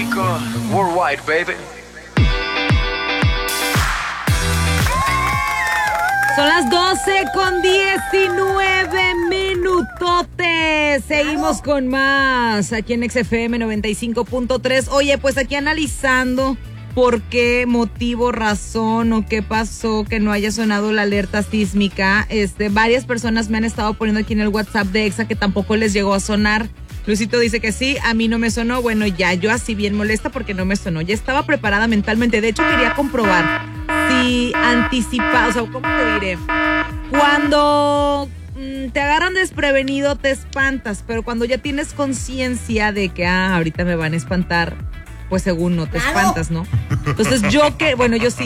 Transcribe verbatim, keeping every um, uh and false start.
Rico, worldwide, baby. Son las doce con diecinueve minutotes. Seguimos con más aquí en X F M noventa y cinco punto tres. Oye, pues aquí analizando por qué motivo, razón o qué pasó que no haya sonado la alerta sísmica. Este, varias personas me han estado poniendo aquí en el WhatsApp de Exa que tampoco les llegó a sonar. Luisito dice que sí, a mí no me sonó. Bueno, ya, yo así bien molesta porque no me sonó. Ya estaba preparada mentalmente. De hecho, quería comprobar si anticipa, o sea, ¿cómo te diré? Cuando mmm, te agarran desprevenido, te espantas, pero cuando ya tienes conciencia de que, ah, ahorita me van a espantar, pues según no te espantas, ¿no? Entonces yo que, bueno, yo sí